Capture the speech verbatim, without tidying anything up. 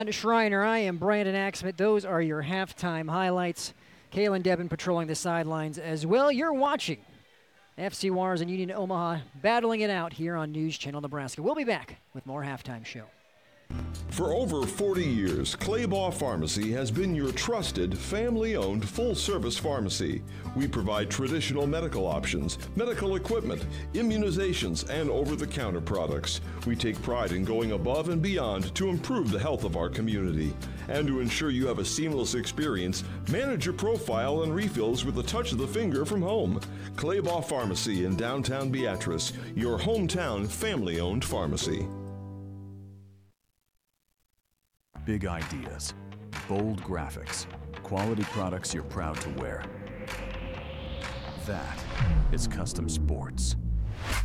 Shriner, I am Brandon Axmit. Those are your halftime highlights. Kalen Devin patrolling the sidelines as well. You're watching F C Juarez and Union Omaha battling it out here on News Channel Nebraska. We'll be back with more Halftime Show. For over forty years, Claybaugh Pharmacy has been your trusted, family-owned, full-service pharmacy. We provide traditional medical options, medical equipment, immunizations, and over-the-counter products. We take pride in going above and beyond to improve the health of our community. And to ensure you have a seamless experience, manage your profile and refills with a touch of the finger from home. Claybaugh Pharmacy in downtown Beatrice, your hometown family-owned pharmacy. Big ideas, bold graphics, quality products you're proud to wear. That is Custom Sports.